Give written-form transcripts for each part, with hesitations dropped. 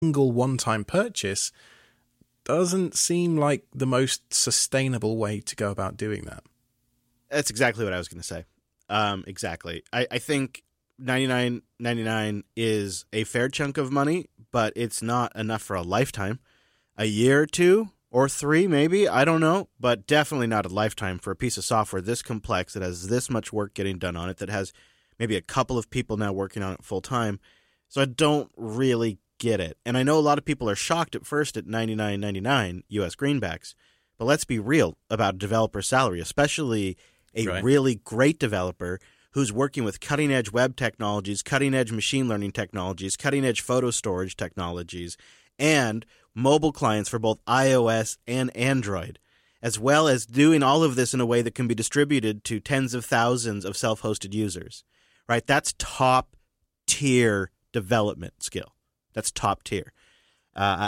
single one-time purchase doesn't seem like the most sustainable way to go about doing that. That's exactly what I was going to say. Exactly. I think $99.99 is a fair chunk of money, but it's not enough for a lifetime. A year or two or three, maybe, I don't know, but definitely not a lifetime for a piece of software this complex that has this much work getting done on it, that has maybe a couple of people now working on it full time. So I don't really get it. And I know a lot of people are shocked at first at $99.99 US greenbacks, but let's be real about developer salary, especially a really great developer who's working with cutting-edge web technologies, cutting-edge machine learning technologies, cutting-edge photo storage technologies, and mobile clients for both iOS and Android, as well as doing all of this in a way that can be distributed to tens of thousands of self-hosted users, right? That's top-tier development skill. That's top tier. I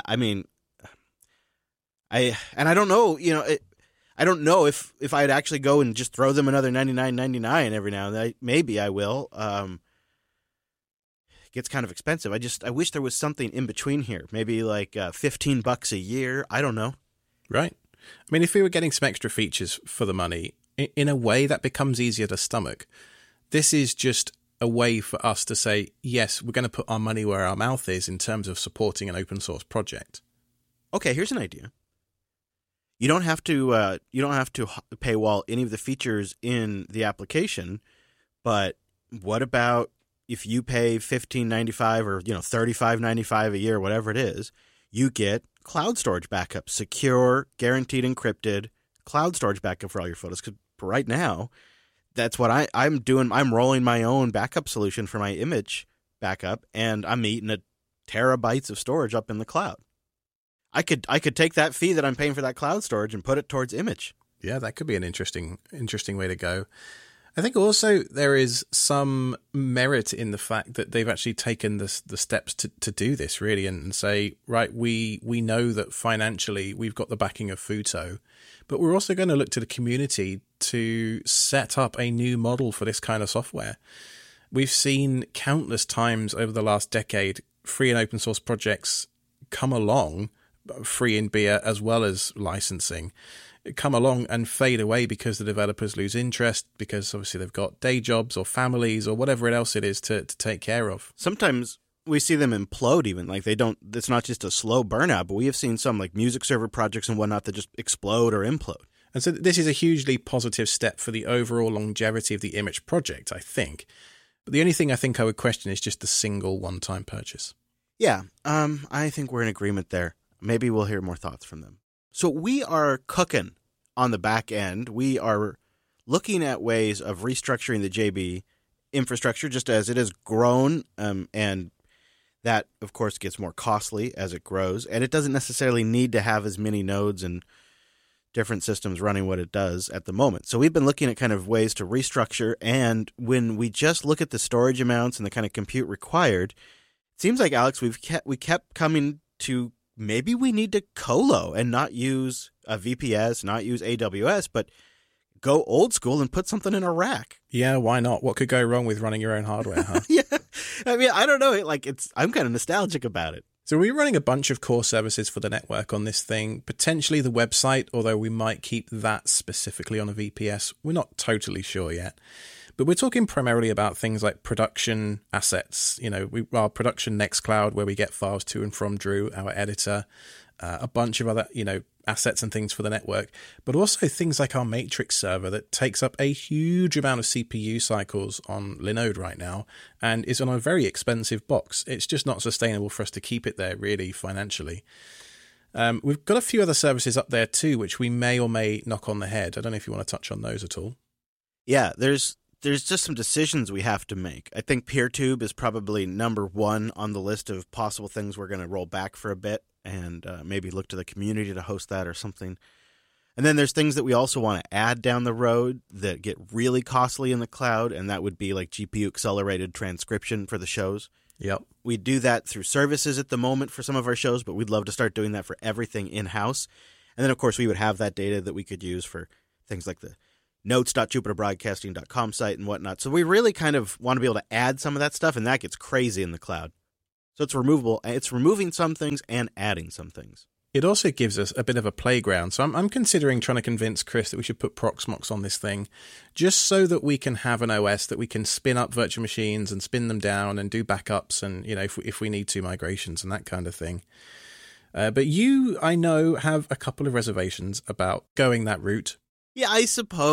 don't know, I don't know if I'd actually go and just throw them another $99.99 every now and then. Maybe I will. It gets kind of expensive. I wish there was something in between here. Maybe like $15 a year. I don't know. Right. I mean, if we were getting some extra features for the money, in a way that becomes easier to stomach. This is just a way for us to say, yes, we're going to put our money where our mouth is in terms of supporting an open source project. Okay, here's an idea. You don't have to paywall any of the features in the application, but what about if you pay $15.95 or $35.95 a year, whatever it is, you get cloud storage backup, secure, guaranteed, encrypted cloud storage backup for all your photos. Because right now, that's what I'm doing. I'm rolling my own backup solution for my image backup, and I'm eating terabytes of storage up in the cloud. I could take that fee that I'm paying for that cloud storage and put it towards image. Yeah, that could be an interesting way to go. I think also there is some merit in the fact that they've actually taken the steps to do this, really, and say, right, we know that financially we've got the backing of Futo, but we're also going to look to the community to set up a new model for this kind of software. We've seen countless times over the last decade free and open source projects come along, free in beer as well as licensing, come along and fade away because the developers lose interest, because obviously they've got day jobs or families or whatever else it is to take care of. Sometimes we see them implode even. Like it's not just a slow burnout, but we have seen some like music server projects and whatnot that just explode or implode. And so this is a hugely positive step for the overall longevity of the image project, I think. But the only thing I think I would question is just the single one-time purchase. Yeah, I think we're in agreement there. Maybe we'll hear more thoughts from them. So we are cooking on the back end. We are looking at ways of restructuring the JB infrastructure just as it has grown, and that, of course, gets more costly as it grows. And it doesn't necessarily need to have as many nodes and different systems running what it does at the moment. So we've been looking at kind of ways to restructure, and when we just look at the storage amounts and the kind of compute required, it seems like, Alex, we kept coming to maybe we need to colo and not use a VPS, not use AWS, but go old school and put something in a rack. Yeah, why not? What could go wrong with running your own hardware, huh? Yeah. I mean, I don't know. I'm kind of nostalgic about it. So we're running a bunch of core services for the network on this thing, potentially the website, although we might keep that specifically on a VPS. We're not totally sure yet. But we're talking primarily about things like production assets, our production Nextcloud, where we get files to and from Drew, our editor, a bunch of other, assets and things for the network, but also things like our Matrix server that takes up a huge amount of CPU cycles on Linode right now and is on a very expensive box. It's just not sustainable for us to keep it there really financially. We've got a few other services up there too, which we may or may knock on the head. I don't know if you want to touch on those at all. Yeah, there's just some decisions we have to make. I think PeerTube is probably number one on the list of possible things we're going to roll back for a bit and maybe look to the community to host that or something. And then there's things that we also want to add down the road that get really costly in the cloud, and that would be like GPU accelerated transcription for the shows. Yep. We do that through services at the moment for some of our shows, but we'd love to start doing that for everything in-house. And then, of course, we would have that data that we could use for things like the notes.jupiterbroadcasting.com site and whatnot. So we really kind of want to be able to add some of that stuff, and that gets crazy in the cloud. So it's removable. It's removing some things and adding some things. It also gives us a bit of a playground. So I'm considering trying to convince Chris that we should put Proxmox on this thing, just so that we can have an OS that we can spin up virtual machines and spin them down and do backups and, if we need to, migrations and that kind of thing. But you, I know, have a couple of reservations about going that route. Yeah, I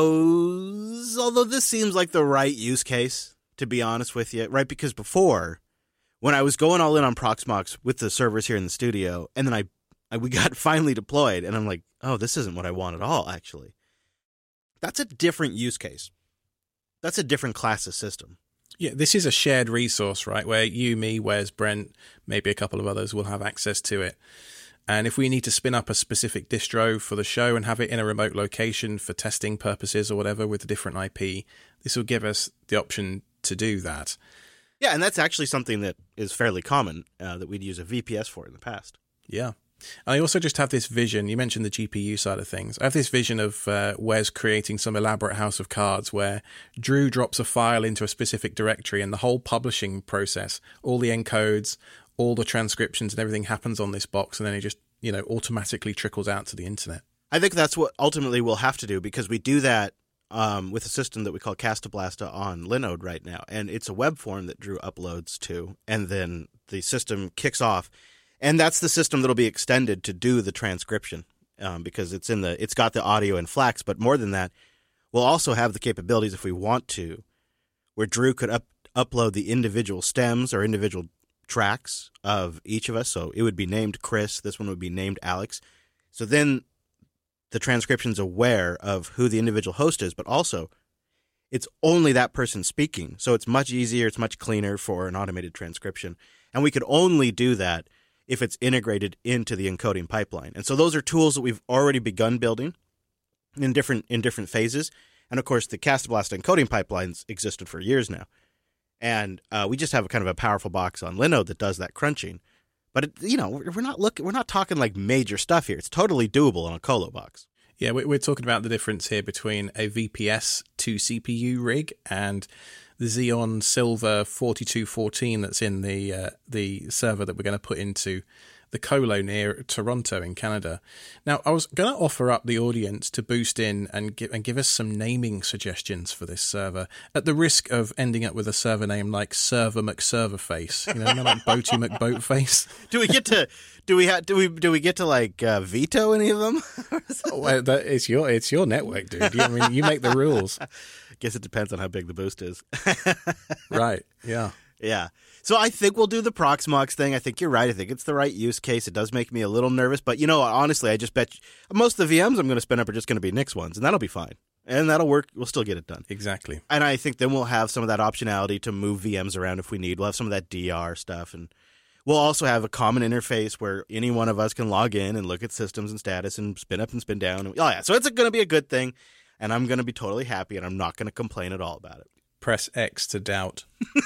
suppose, although this seems like the right use case, to be honest with you, right? Because before, when I was going all in on Proxmox with the servers here in the studio, and then we got finally deployed, and I'm like, oh, this isn't what I want at all, actually. That's a different use case. That's a different class of system. Yeah, this is a shared resource, right, where you, me, Wes, Brent, maybe a couple of others will have access to it. And if we need to spin up a specific distro for the show and have it in a remote location for testing purposes or whatever with a different IP, this will give us the option to do that. Yeah, and that's actually something that is fairly common that we'd use a VPS for in the past. Yeah. And I also just have this vision. You mentioned the GPU side of things. I have this vision of Wes creating some elaborate house of cards where Drew drops a file into a specific directory and the whole publishing process, all the encodes, all the transcriptions and everything happens on this box, and then it just, automatically trickles out to the internet. I think that's what ultimately we'll have to do, because we do that with a system that we call Castablasta on Linode right now. And it's a web form that Drew uploads to, and then the system kicks off. And that's the system that'll be extended to do the transcription, because it's got the audio in FLACS. But more than that, we'll also have the capabilities, if we want to, where Drew could upload the individual stems or individual tracks of each of us. So it would be named Chris. This one would be named Alex. So then the transcription's aware of who the individual host is, but also it's only that person speaking. So it's much easier. It's much cleaner for an automated transcription. And we could only do that if it's integrated into the encoding pipeline. And so those are tools that we've already begun building in different phases. And of course, the Castablasta encoding pipelines existed for years now. And we just have a kind of a powerful box on Linode that does that crunching. But we're not talking like major stuff here. It's totally doable on a Colo box. Yeah, we're talking about the difference here between a VPS to CPU rig and the Xeon Silver 4214 that's in the server that we're going to put into the Colo near Toronto in Canada. Now, I was going to offer up the audience to boost in and give us some naming suggestions for this server, at the risk of ending up with a server name like Server McServerface, like Boaty McBoatface. Do we get to like veto any of them? Well, it's your network, dude. You make the rules. Guess it depends on how big the boost is. Right. Yeah. Yeah. So I think we'll do the Proxmox thing. I think you're right. I think it's the right use case. It does make me a little nervous, but honestly, I just bet most of the VMs I'm going to spin up are just going to be Nix ones, and that'll be fine. And that'll work. We'll still get it done. Exactly. And I think then we'll have some of that optionality to move VMs around if we need. We'll have some of that DR stuff, and we'll also have a common interface where any one of us can log in and look at systems and status and spin up and spin down. So it's going to be a good thing, and I'm going to be totally happy, and I'm not going to complain at all about it. Press X to doubt.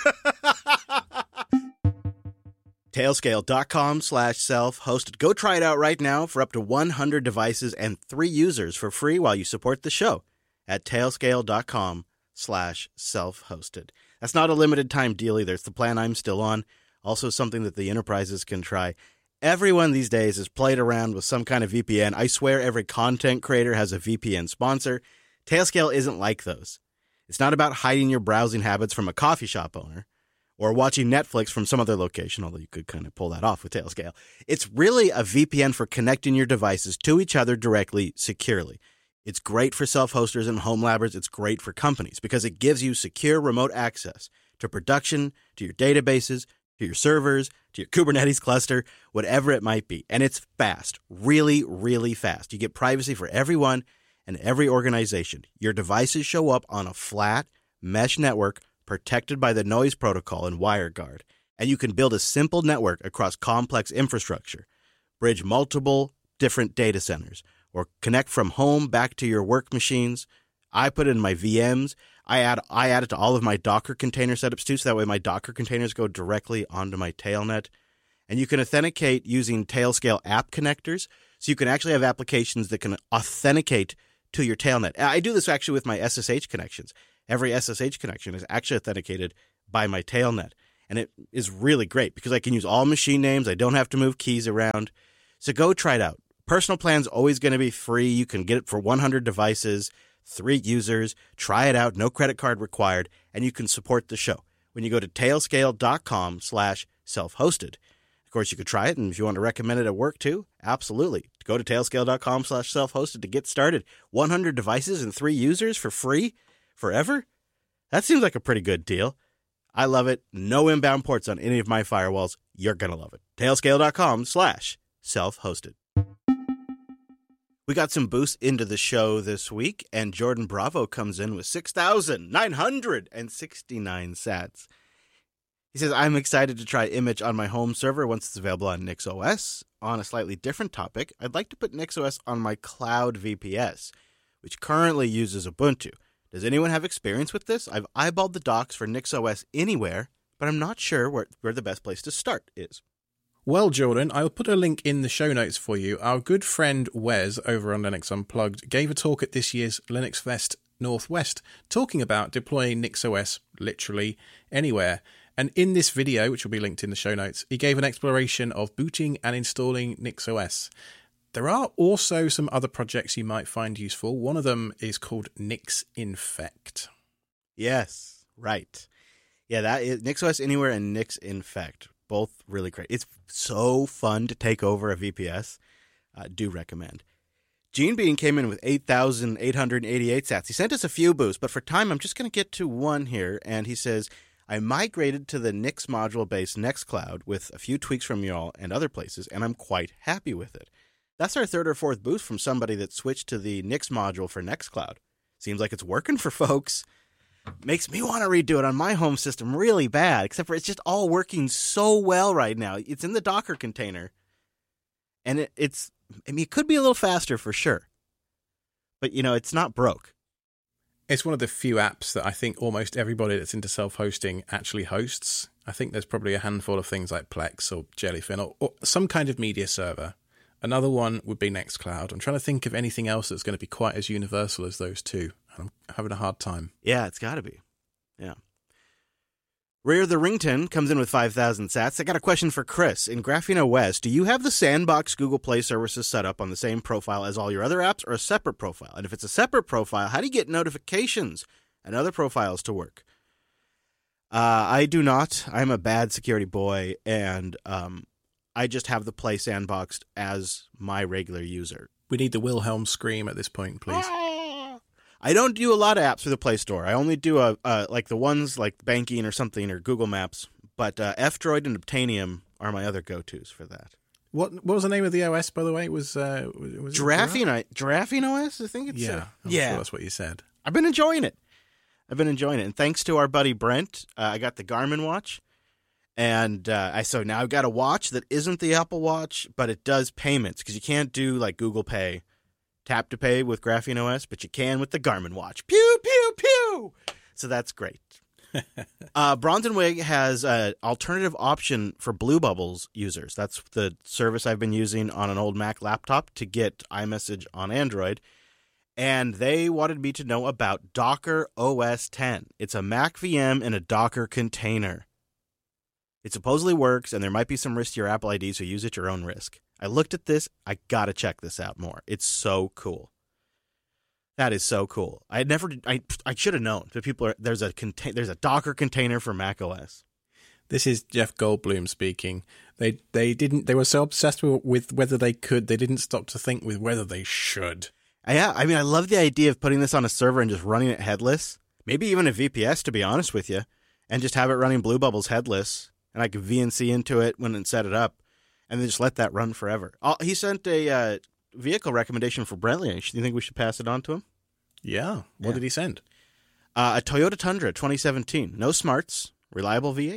Tailscale.com/self-hosted. Go try it out right now for up to 100 devices and 3 users for free while you support the show at tailscale.com/self-hosted. That's not a limited time deal either. It's the plan I'm still on. Also something that the enterprises can try. Everyone these days has played around with some kind of VPN. I swear every content creator has a VPN sponsor. Tailscale isn't like those. It's not about hiding your browsing habits from a coffee shop owner or watching Netflix from some other location, although you could kind of pull that off with Tailscale. It's really a VPN for connecting your devices to each other directly, securely. It's great for self-hosters and home labbers. It's great for companies because it gives you secure remote access to production, to your databases, to your servers, to your Kubernetes cluster, whatever it might be. And it's fast, really, really fast. You get privacy for everyone and every organization. Your devices show up on a flat mesh network protected by the noise protocol and WireGuard. And you can build a simple network across complex infrastructure, bridge multiple different data centers, or connect from home back to your work machines. I put it in my VMs. I add it to all of my Docker container setups too, so that way my Docker containers go directly onto my Tailnet. And you can authenticate using Tailscale app connectors, so you can actually have applications that can authenticate to your Tailnet. I do this actually with my SSH connections. Every SSH connection is actually authenticated by my Tailnet. And it is really great because I can use all machine names. I don't have to move keys around. So go try it out. Personal plan's always going to be free. You can get it for 100 devices, 3 users. Try it out. No credit card required. And you can support the show when you go to tailscale.com/self-hosted. Of course, you could try it. And if you want to recommend it at work too, absolutely. Go to tailscale.com/self-hosted to get started. 100 devices and 3 users for free forever? That seems like a pretty good deal. I love it. No inbound ports on any of my firewalls. You're going to love it. Tailscale.com/self-hosted. We got some boosts into the show this week, and Jordan Bravo comes in with 6,969 sats. He says, I'm excited to try Image on my home server once it's available on NixOS. On a slightly different topic, I'd like to put NixOS on my cloud VPS, which currently uses Ubuntu. Does anyone have experience with this? I've eyeballed the docs for NixOS Anywhere, but I'm not sure where the best place to start is. Well, Jordan, I'll put a link in the show notes for you. Our good friend Wes over on Linux Unplugged gave a talk at this year's Linux Fest Northwest talking about deploying NixOS literally anywhere. And in this video, which will be linked in the show notes, he gave an exploration of booting and installing NixOS. There are also some other projects you might find useful. One of them is called NixInfect. Yes, right. Yeah, that is NixOS Anywhere and NixInfect. Both really great. It's so fun to take over a VPS. Do recommend. Gene Bean came in with 8,888 sats. He sent us a few boosts, but for time, I'm just going to get to one here. And he says, I migrated to the Nix module-based Nextcloud with a few tweaks from y'all and other places, and I'm quite happy with it. That's our 3rd or 4th boost from somebody that switched to the Nix module for Nextcloud. Seems like it's working for folks. Makes me want to redo it on my home system really bad, except for it's just all working so well right now. It's in the Docker container, and it could be a little faster for sure. But, it's not broke. It's one of the few apps that I think almost everybody that's into self-hosting actually hosts. I think there's probably a handful of things like Plex or Jellyfin or some kind of media server. Another one would be Nextcloud. I'm trying to think of anything else that's going to be quite as universal as those two. I'm having a hard time. Yeah, it's got to be. Yeah. Rear the Rington comes in with 5,000 sats. I got a question for Chris. In Graphene OS, do you have the Sandbox Google Play services set up on the same profile as all your other apps, or a separate profile? And if it's a separate profile, how do you get notifications and other profiles to work? I do not. I'm a bad security boy, and I just have the Play Sandboxed as my regular user. We need the Wilhelm scream at this point, please. I don't do a lot of apps for the Play Store. I only do like the ones like banking or something or Google Maps. But F-Droid and Obtainium are my other go-tos for that. What was the name of the OS, by the way? Was Graphene OS? I think it's I'm sure that's what you said. I've been enjoying it. And thanks to our buddy Brent, I got the Garmin watch. And so now I've got a watch that isn't the Apple Watch, but it does payments because you can't do like Google Pay, tap to pay with Graphene OS, but you can with the Garmin watch. Pew, pew, pew. So that's great. Bronzenwig has an alternative option for Blue Bubbles users. That's the service I've been using on an old Mac laptop to get iMessage on Android. And they wanted me to know about Docker OS 10. It's a Mac VM in a Docker container. It supposedly works, and there might be some risk to your Apple ID, so use at your own risk. I looked at this. I got to check this out more. It's so cool. That is so cool. I should have known that there's a Docker container for Mac OS. This is Jeff Goldblum speaking. They were so obsessed with whether they could, they didn't stop to think with whether they should. Yeah, I mean, I love the idea of putting this on a server and just running it headless. Maybe even a VPS, to be honest with you, and just have it running Blue Bubbles headless. And I could VNC into it when it set it up, and then just let that run forever. He sent a vehicle recommendation for Brentley. Do you think we should pass it on to him? Yeah. What did he send? A Toyota Tundra 2017. No smarts. Reliable V8.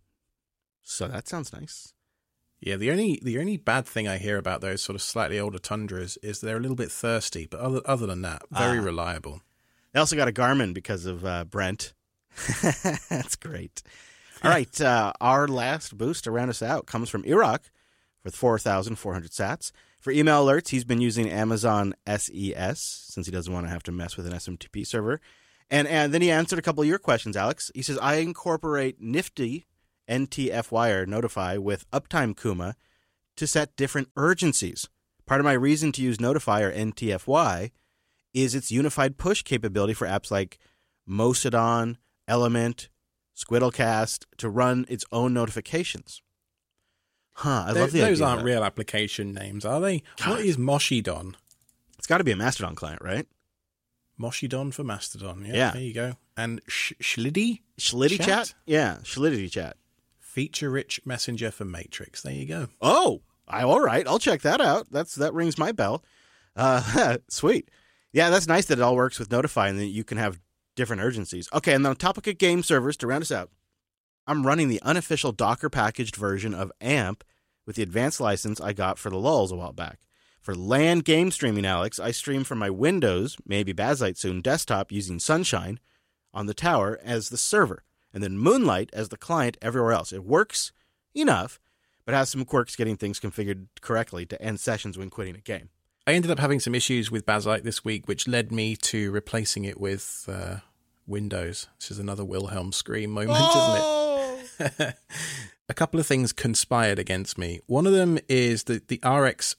So that sounds nice. Yeah, the only bad thing I hear about those sort of slightly older Tundras is they're a little bit thirsty, but other than that, very reliable. They also got a Garmin because of Brent. That's great. All right, our last boost to round us out comes from Iraq with 4,400 sats. For email alerts, he's been using Amazon SES since he doesn't want to have to mess with an SMTP server. And then he answered a couple of your questions, Alex. He says, I incorporate Nifty NTFY or Notify with Uptime Kuma to set different urgencies. Part of my reason to use Notify or NTFY is its unified push capability for apps like Mocedon, Element, Squiddlecast to run its own notifications. I love the idea. Those aren't real application names, are they? God. What is Moshidon? It's got to be a Mastodon client, right? Moshidon for Mastodon. Yeah. There you go. And Shliddy? Shliddy chat? Yeah, Shliddy chat. Feature-rich messenger for Matrix. There you go. Oh, all right. I'll check that out. That rings my bell. Sweet. Yeah, that's nice that it all works with Notify and that you can have different urgencies. Okay, and on the topic of game servers, to round us out, I'm running the unofficial Docker packaged version of AMP with the advanced license I got for the lulz a while back. For LAN game streaming, Alex, I stream from my Windows, maybe Bazzite soon, desktop using Sunshine on the tower as the server, and then Moonlight as the client everywhere else. It works enough, but has some quirks getting things configured correctly to end sessions when quitting a game. I ended up having some issues with Bazzite this week, which led me to replacing it with Windows. This is another Wilhelm scream moment, isn't it? A couple of things conspired against me. One of them is that the RX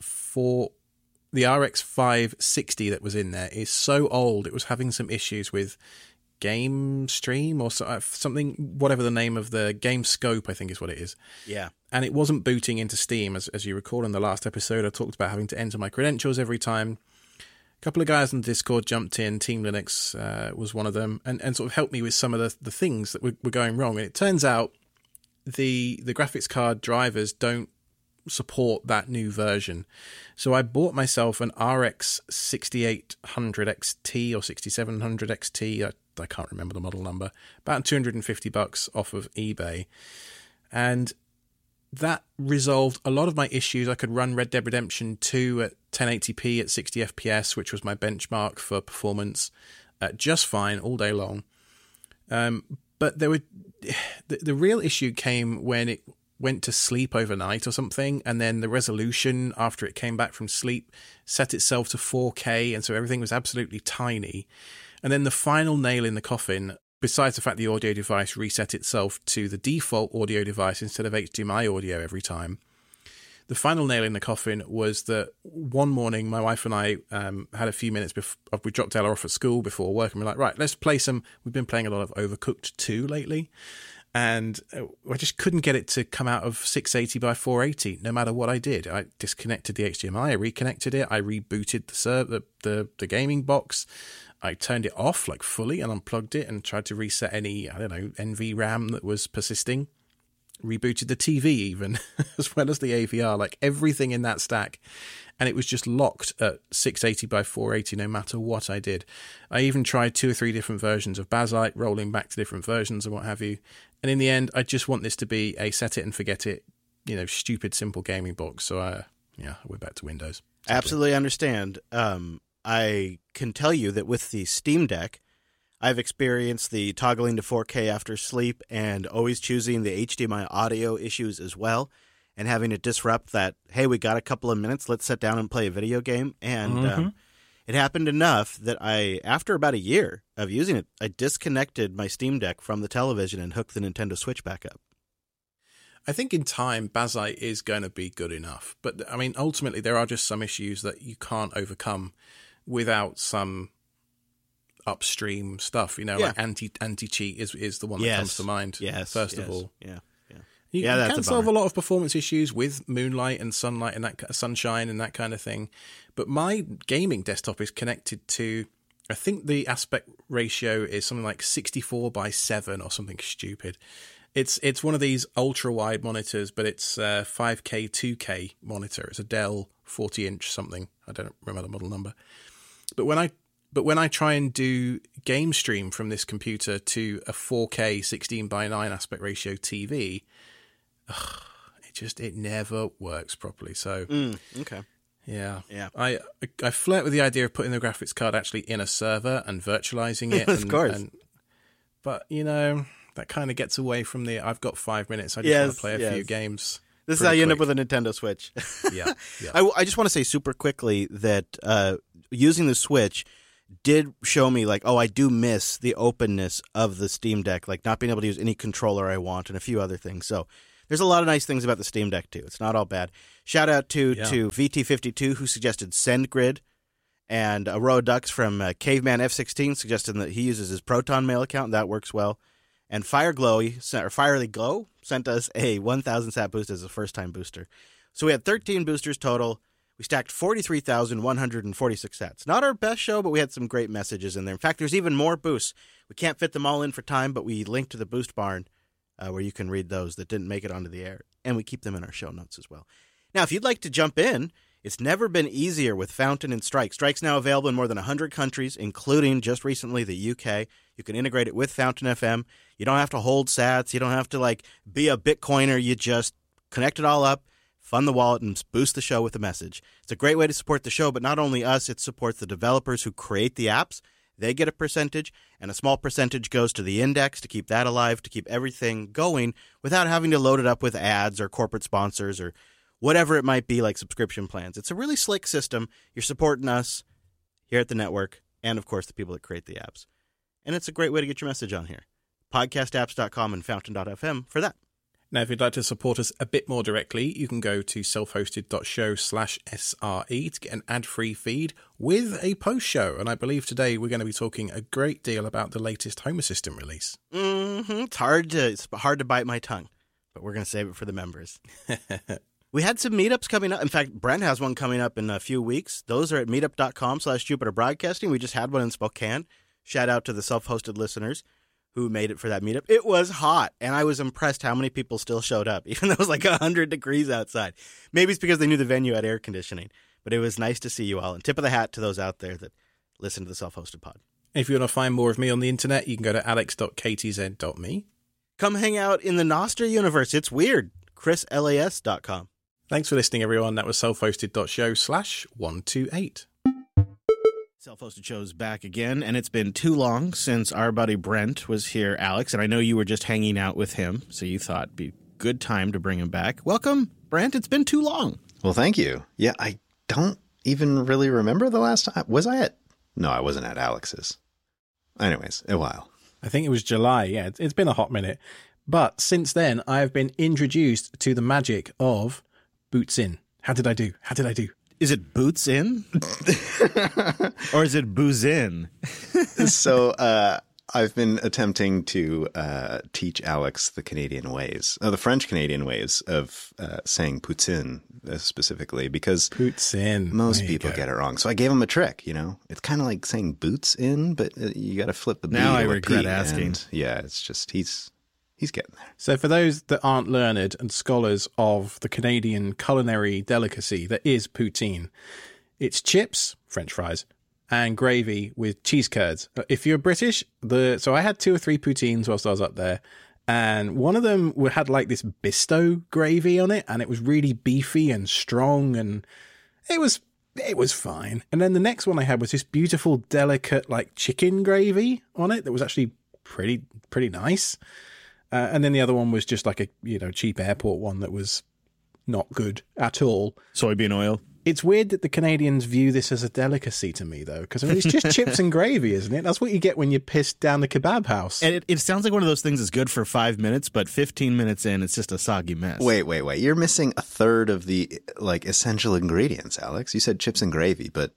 560 that was in there is so old, it was having some issues with Game Stream or something, whatever the name of the Game Scope, I think is what it is. Yeah. And it wasn't booting into Steam. As you recall in the last episode, I talked about having to enter my credentials every time. A couple of guys on Discord jumped in. Team Linux was one of them, and sort of helped me with some of the things that were going wrong. And it turns out the graphics card drivers don't support that new version. So I bought myself an RX 6800 XT or 6700 XT. I can't remember the model number. About $250 off of eBay. And that resolved a lot of my issues. I could run Red Dead Redemption 2 at 1080p at 60 FPS, which was my benchmark for performance, just fine all day long. But there were the real issue came when it went to sleep overnight or something, and then the resolution after it came back from sleep set itself to 4K, and so everything was absolutely tiny. And then the final nail in the coffin, besides the fact the audio device reset itself to the default audio device instead of HDMI audio every time, the final nail in the coffin was that one morning my wife and I had a few minutes before we dropped Ella off at school before work, and we're like, right, let's play some. We've been playing a lot of Overcooked 2 lately, and I just couldn't get it to come out of 680 by 480 no matter what I did. I disconnected the HDMI, I reconnected it, I rebooted the gaming box, I turned it off like fully and unplugged it and tried to reset any, NVRAM that was persisting. Rebooted the TV even, as well as the AVR, like everything in that stack. And it was just locked at 680 by 480 no matter what I did. I even tried 2 or 3 different versions of Bazzite, rolling back to different versions and what have you. And in the end, I just want this to be a set it and forget it, stupid, simple gaming box. So, we're back to Windows. Absolutely understand. I can tell you that with the Steam Deck, I've experienced the toggling to 4K after sleep and always choosing the HDMI audio issues as well, and having it disrupt that, hey, we got a couple of minutes, let's sit down and play a video game. And it happened enough that after about a year of using it, I disconnected my Steam Deck from the television and hooked the Nintendo Switch back up. I think in time, Bazzite is going to be good enough. But, ultimately, there are just some issues that you can't overcome without some upstream stuff, like anti-cheat is the one that comes to mind. First of all, you can solve a lot of performance issues with Moonlight and Sunlight and that Sunshine and that kind of thing. But my gaming desktop is connected to, I think the aspect ratio is something like 64 by 7 or something stupid. It's one of these ultra wide monitors, but it's a 5K 2K monitor. It's a Dell 40-inch something. I don't remember the model number. But when I try and do game stream from this computer to a 4K 16 by 9 aspect ratio TV, it never works properly. So okay, yeah. I flirt with the idea of putting the graphics card actually in a server and virtualizing it. Of course, but that kind of gets away from the I've got 5 minutes. I just want to play a few games. This is how you end up with a Nintendo Switch. Yeah. I just want to say super quickly that using the Switch, did show me like, oh, I do miss the openness of the Steam Deck, like not being able to use any controller I want and a few other things. So there's a lot of nice things about the Steam Deck too. It's not all bad. Shout out to VT52 who suggested SendGrid, and Aroa Ducks from Caveman F16 suggested that he uses his Proton Mail account. That works well. And Firely Glow sent us a 1,000 sat boost as a first-time booster. So we had 13 boosters total. We stacked 43,146 sats. Not our best show, but we had some great messages in there. In fact, there's even more boosts. We can't fit them all in for time, but we linked to the Boost Barn where you can read those that didn't make it onto the air. And we keep them in our show notes as well. Now, if you'd like to jump in, it's never been easier with Fountain and Strike. Strike's now available in more than 100 countries, including just recently the UK. You can integrate it with Fountain FM. You don't have to hold sats. You don't have to be a Bitcoiner. You just connect it all up, fund the wallet, and boost the show with a message. It's a great way to support the show, but not only us, it supports the developers who create the apps. They get a percentage, and a small percentage goes to the index to keep that alive, to keep everything going without having to load it up with ads or corporate sponsors or whatever it might be, like subscription plans. It's a really slick system. You're supporting us here at the network and, of course, the people that create the apps. And it's a great way to get your message on here. Podcastapps.com and fountain.fm for that. Now, if you'd like to support us a bit more directly, you can go to selfhosted.show/SRE to get an ad-free feed with a post-show. And I believe today we're going to be talking a great deal about the latest Home Assistant release. It's hard to bite my tongue, but we're going to save it for the members. We had some meetups coming up. In fact, Brent has one coming up in a few weeks. Those are at meetup.com/Jupiter Broadcasting. We just had one in Spokane. Shout out to the self-hosted listeners who made it for that meetup. It was hot, and I was impressed how many people still showed up, even though it was 100 degrees outside. Maybe it's because they knew the venue had air conditioning, but it was nice to see you all. And tip of the hat to those out there that listen to the self-hosted pod. If you want to find more of me on the internet, you can go to alex.ktz.me. Come hang out in the Nostr universe. It's weird. chrislas.com. Thanks for listening, everyone. That was selfhosted.show/128. Self-hosted show's back again, and it's been too long since our buddy Brent was here, Alex, and I know you were just hanging out with him, so you thought it'd be a good time to bring him back. Welcome, Brent. It's been too long. Well, thank you. Yeah, I don't even really remember the last time. Was I at? No, I wasn't at Alex's. Anyways, a while. I think it was July. Yeah, it's been a hot minute. But since then, I have been introduced to the magic of Boots In. How did I do? Is it Boots In? Or is it Booze In? So I've been attempting to teach Alex the Canadian ways, the French-Canadian ways of saying poutine specifically, because poutine. Most people get it wrong. So I gave him a trick, It's kind of like saying boots in, but you got to flip the B. Now I regret asking. Yeah, it's just he's getting there. So for those that aren't learned and scholars of the Canadian culinary delicacy that is poutine, it's French fries, and gravy with cheese curds. If you're British, so I had 2 or 3 poutines whilst I was up there, and one of them had this Bisto gravy on it, and it was really beefy and strong, and it was fine. And then the next one I had was this beautiful, delicate chicken gravy on it that was actually pretty nice. And then the other one was just a cheap airport one that was not good at all. Soybean oil. It's weird that the Canadians view this as a delicacy to me, though, because it's just chips and gravy, isn't it? That's what you get when you're pissed down the kebab house. And it sounds like one of those things that's good for 5 minutes, but 15 minutes in, it's just a soggy mess. Wait. You're missing a third of the essential ingredients, Alex. You said chips and gravy, but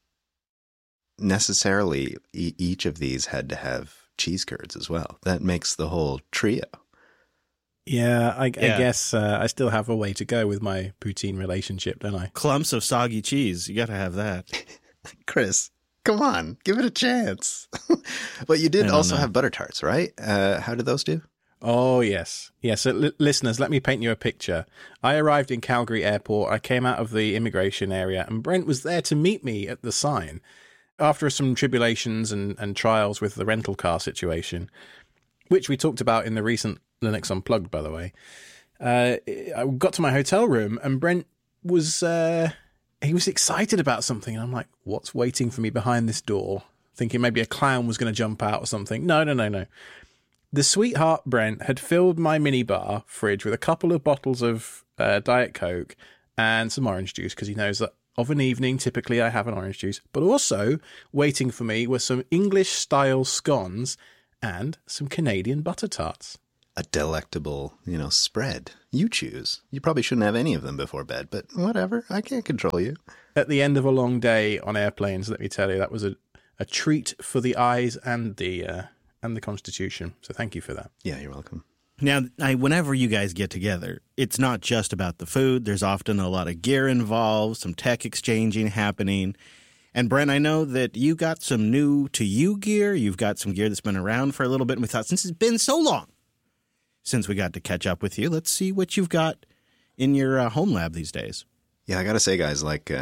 necessarily each of these had to have cheese curds as well. That makes the whole trio. Yeah, I guess I still have a way to go with my poutine relationship, don't I? Clumps of soggy cheese. You got to have that. Chris, come on. Give it a chance. But you did also have butter tarts, right? How did those do? Oh, yes. So listeners, let me paint you a picture. I arrived in Calgary Airport. I came out of the immigration area, and Brent was there to meet me at the sign. After some tribulations and trials with the rental car situation, which we talked about in the recent Linux Unplugged, by the way, I got to my hotel room and Brent was excited about something. And I'm like, what's waiting for me behind this door? Thinking maybe a clown was going to jump out or something. No. The sweetheart Brent had filled my minibar fridge with a couple of bottles of Diet Coke and some orange juice because he knows that of an evening, typically I have an orange juice, but also waiting for me were some English-style scones and some Canadian butter tarts. A delectable, spread. You choose. You probably shouldn't have any of them before bed, but whatever. I can't control you. At the end of a long day on airplanes, let me tell you, that was a treat for the eyes and the constitution. So thank you for that. Yeah, you're welcome. Now, whenever you guys get together, it's not just about the food. There's often a lot of gear involved, some tech exchanging happening. And Brent, I know that you got some new to you gear. You've got some gear that's been around for a little bit. And we thought, since it's been so long since we got to catch up with you, let's see what you've got in your home lab these days. Yeah, I got to say, guys,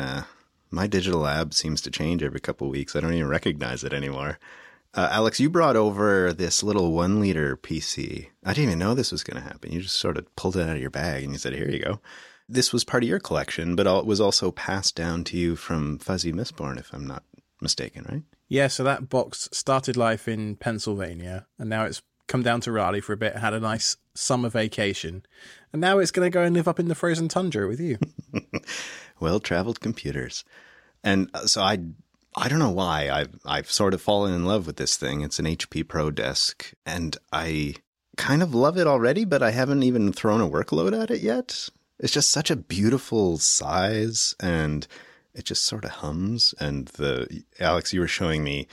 my digital lab seems to change every couple of weeks. I don't even recognize it anymore. Alex, you brought over this little 1-liter PC. I didn't even know this was going to happen. You just sort of pulled it out of your bag and you said, here you go. This was part of your collection, but it was also passed down to you from Fuzzy Mistborn, if I'm not mistaken, right? Yeah, so that box started life in Pennsylvania, and now it's come down to Raleigh for a bit, had a nice summer vacation, and now it's going to go and live up in the frozen tundra with you. Well-traveled computers. And so I don't know why. I've sort of fallen in love with this thing. It's an HP Pro desk, and I kind of love it already, but I haven't even thrown a workload at it yet. It's just such a beautiful size, and it just sort of hums. And Alex, you were showing me,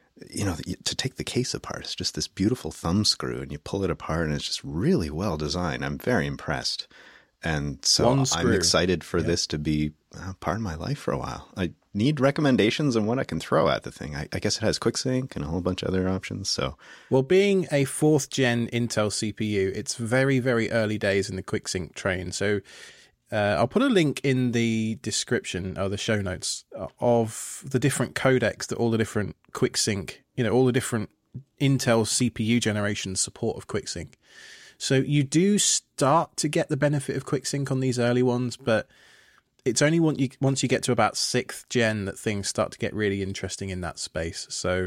to take the case apart. It's just this beautiful thumb screw, and you pull it apart, and it's just really well designed. I'm very impressed. And so I'm excited for this to be part of my life for a while. I need recommendations on what I can throw at the thing. I guess it has QuickSync and a whole bunch of other options. So, well, being a 4th gen Intel CPU, it's very, very early days in the QuickSync train. So I'll put a link in the description or the show notes of the different codecs that all the different QuickSync, all the different Intel CPU generations support of QuickSync. So you do start to get the benefit of QuickSync on these early ones, but it's only once you get to about 6th gen that things start to get really interesting in that space. So,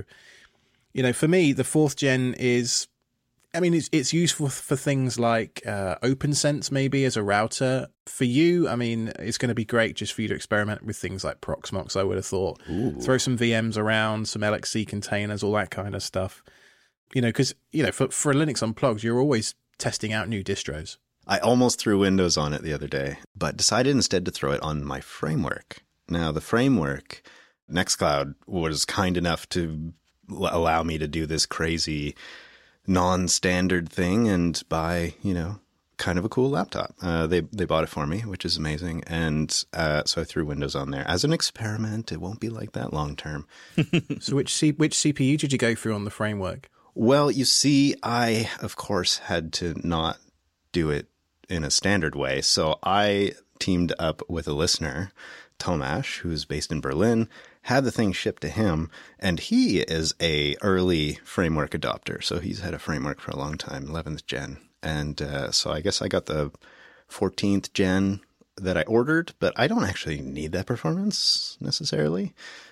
for me, the 4th gen is, it's useful for things like OpenSense maybe as a router. For you, it's going to be great just for you to experiment with things like Proxmox, I would have thought. Ooh. Throw some VMs around, some LXC containers, all that kind of stuff. Because, for Linux Unplugged, you're always testing out new distros. I almost threw Windows on it the other day, but decided instead to throw it on my framework. Now, the framework, Nextcloud was kind enough to allow me to do this crazy non-standard thing and buy, kind of a cool laptop. They bought it for me, which is amazing. And so I threw Windows on there as an experiment. It won't be like that long term. So which CPU did you go through on the framework? Well, you see, I, of course, had to not do it in a standard way. So I teamed up with a listener, Tomasz, who's based in Berlin, had the thing shipped to him, and he is a early framework adopter. So he's had a framework for a long time, 11th gen. And so I guess I got the 14th gen that I ordered, but I don't actually need that performance necessarily.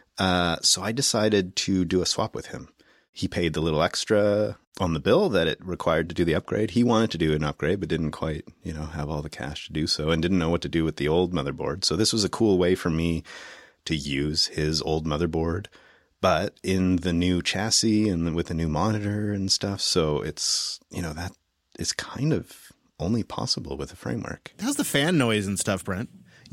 So I decided to do a swap with him. He paid the little extra on the bill that it required to do the upgrade. He wanted to do an upgrade, but didn't quite, have all the cash to do so and didn't know what to do with the old motherboard. So this was a cool way for me to use his old motherboard, but in the new chassis and with the new monitor and stuff. So it's, that is kind of only possible with a framework. How's the fan noise and stuff, Brent?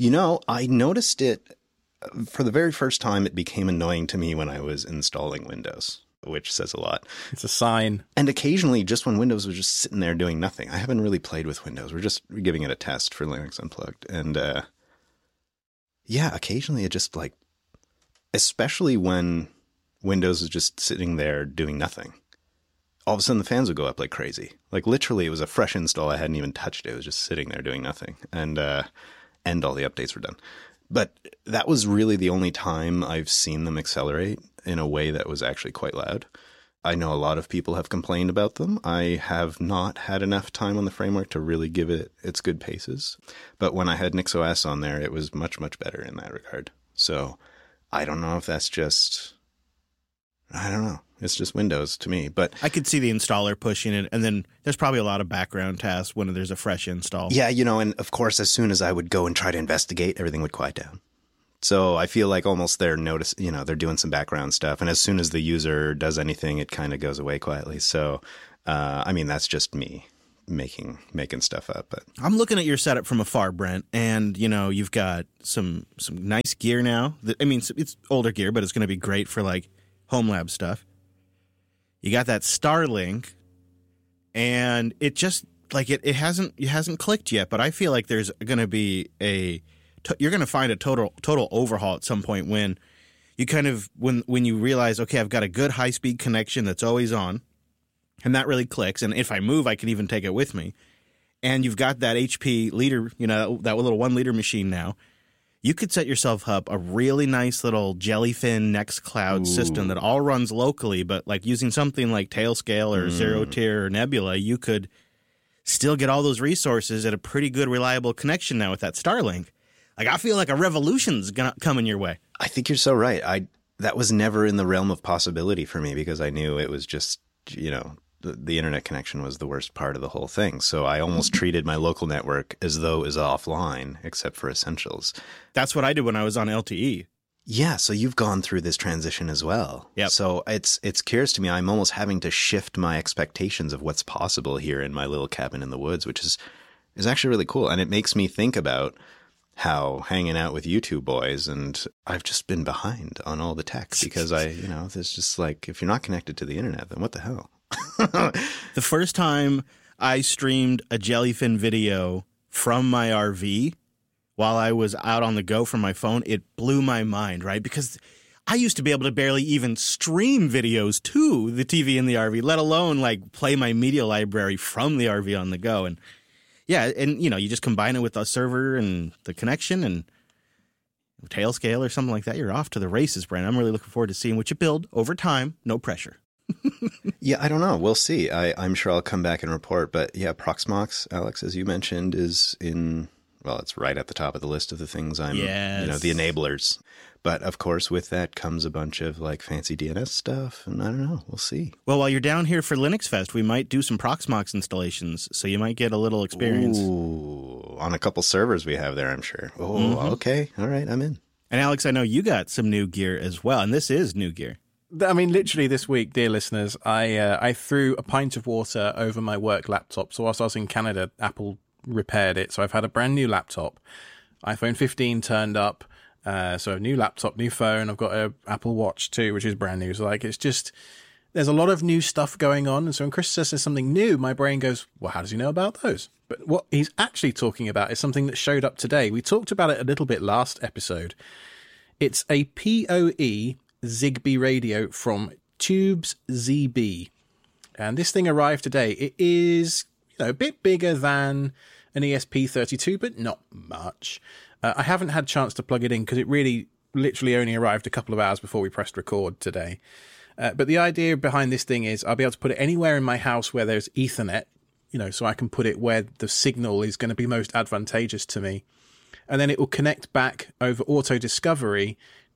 I noticed it for the very first time. It became annoying to me when I was installing Windows, which says a lot. It's a sign. And occasionally, just when Windows was just sitting there doing nothing. I haven't really played with Windows. We're giving it a test for Linux Unplugged. And occasionally it just especially when Windows is just sitting there doing nothing. All of a sudden the fans would go up like crazy. Like literally it was a fresh install. I hadn't even touched it. It was just sitting there doing nothing. And all the updates were done. But that was really the only time I've seen them accelerate in a way that was actually quite loud. I know a lot of people have complained about them. I have not had enough time on the framework to really give it its good paces. But when I had NixOS on there, it was much, much better in that regard. So I don't know if that's just, I don't know. It's just Windows to me. But I could see the installer pushing it, and then there's probably a lot of background tasks when there's a fresh install. Yeah, and of course, as soon as I would go and try to investigate, everything would quiet down. So I feel like almost they're they're doing some background stuff. And as soon as the user does anything, it kind of goes away quietly. So, that's just me making stuff up. But I'm looking at your setup from afar, Brent, and you've got some nice gear now. It's older gear, but it's going to be great for like home lab stuff. You got that Starlink, and it just like it hasn't clicked yet. But I feel like there's going to be you're going to find a total overhaul at some point when you when you realize, okay, I've got a good high speed connection that's always on. And that really clicks. And if I move, I can even take it with me. And you've got that HP liter, that little 1 liter machine now. You could set yourself up a really nice little Jellyfin Nextcloud system that all runs locally, but like using something like Tailscale or Zero Tier or Nebula, you could still get all those resources at a pretty good, reliable connection now with that Starlink. Like, I feel like a revolution's gonna come in your way. I think you're so right. That was never in the realm of possibility for me because I knew it was just, the internet connection was the worst part of the whole thing. So I almost treated my local network as though it was offline, except for essentials. That's what I did when I was on LTE. Yeah, so you've gone through this transition as well. Yep. So it's curious to me. I'm almost having to shift my expectations of what's possible here in my little cabin in the woods, which is actually really cool. And it makes me think about how hanging out with you two boys, and I've just been behind on all the tech because there's just like, if you're not connected to the internet, then what the hell? The first time I streamed a Jellyfin video from my RV while I was out on the go from my phone, it blew my mind, right? Because I used to be able to barely even stream videos to the TV in the RV, let alone like play my media library from the RV on the go. And yeah, and you just combine it with the server and the connection and Tailscale or something like that. You're off to the races, Brent. I'm really looking forward to seeing what you build over time. No pressure. Yeah, I don't know. We'll see. I'm sure I'll come back and report. But yeah, Proxmox, Alex, as you mentioned, is it's right at the top of the list of the things the enablers. But of course, with that comes a bunch of like fancy DNS stuff. And I don't know. We'll see. Well, while you're down here for Linux Fest, we might do some Proxmox installations. So you might get a little experience. Ooh, on a couple servers we have there, I'm sure. Oh, okay. All right. I'm in. And Alex, I know you got some new gear as well. And this is new gear. Literally this week, dear listeners, I threw a pint of water over my work laptop. So whilst I was in Canada, Apple repaired it. So I've had a brand new laptop, iPhone 15 turned up. So a new laptop, new phone. I've got an Apple Watch too, which is brand new. So like, it's just, there's a lot of new stuff going on. And so when Chris says there's something new, my brain goes, well, how does he know about those? But what he's actually talking about is something that showed up today. We talked about it a little bit last episode. It's a PoE Zigbee radio from Tubes ZB. And this thing arrived today. It is, a bit bigger than an ESP32, but not much. I haven't had a chance to plug it in because it really literally only arrived a couple of hours before we pressed record today. But the idea behind this thing is I'll be able to put it anywhere in my house where there's Ethernet, so I can put it where the signal is going to be most advantageous to me. And then it will connect back over auto discovery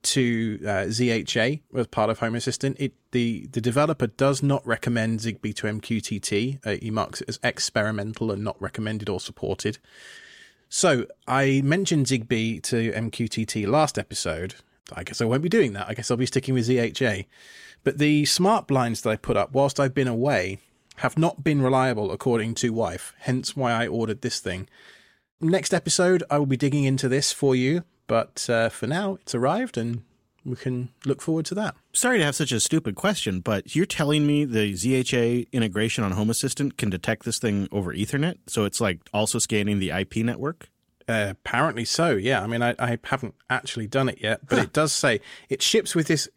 to ZHA as part of Home Assistant. The developer does not recommend Zigbee to MQTT. He marks it as experimental and not recommended or supported. So I mentioned Zigbee to MQTT last episode. I guess I won't be doing that. I guess I'll be sticking with ZHA. But the smart blinds that I put up whilst I've been away have not been reliable according to wife, hence why I ordered this thing. Next episode, I will be digging into this for you. But for now, it's arrived and we can look forward to that. Sorry to have such a stupid question, but you're telling me the ZHA integration on Home Assistant can detect this thing over Ethernet? So it's like also scanning the IP network? Apparently so, yeah. I haven't actually done it yet, but it does say it ships with this,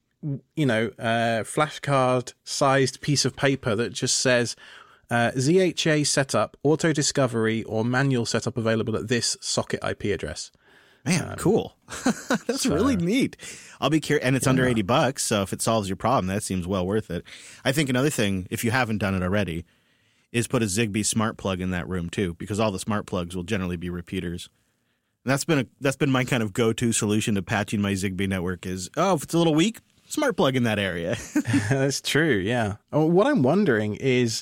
flashcard-sized piece of paper that just says ZHA setup, auto discovery, or manual setup available at this socket IP address. Man, cool. That's really neat. I'll be curious. And it's under $80, so if it solves your problem, that seems well worth it. I think another thing, if you haven't done it already, is put a Zigbee smart plug in that room too, because all the smart plugs will generally be repeaters. And that's been my kind of go-to solution to patching my Zigbee network is, if it's a little weak, smart plug in that area. That's true, yeah. What I'm wondering is,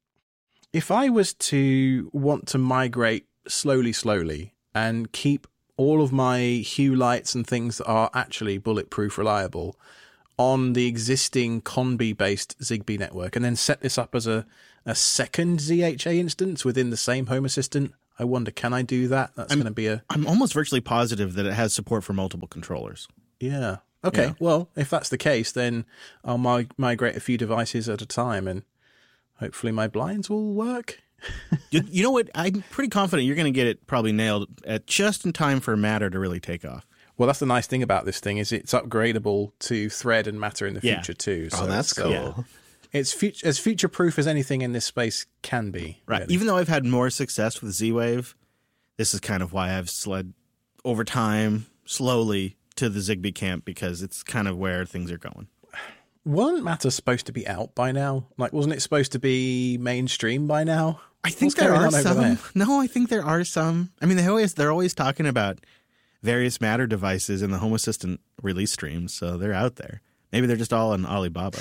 if I was to want to migrate slowly and keep all of my Hue lights and things that are actually bulletproof reliable on the existing Conbi-based Zigbee network, and then set this up as a second ZHA instance within the same Home Assistant. I wonder, can I do that? That's going to be I'm almost virtually positive that it has support for multiple controllers. Yeah. Okay, Yeah. Well, if that's the case, then I'll migrate a few devices at a time, and hopefully my blinds will work. You know what? I'm pretty confident you're going to get it probably nailed at just in time for Matter to really take off. Well, that's the nice thing about this thing, is it's upgradable to Thread and Matter in the Yeah. future too. So Oh, that's cool. yeah. It's as future-proof as anything in this space can be. Right. really. Even though I've had more success with Z-Wave, this is kind of why I've slid over time slowly to the Zigbee camp, because it's kind of where things are going. Wasn't Matter supposed to be out by now? Like, wasn't it supposed to be mainstream by now? I think What's there going are on over some. there? No, I think there are some. I mean, they're always talking about various Matter devices in the Home Assistant release streams, so they're out there. Maybe they're just all on Alibaba.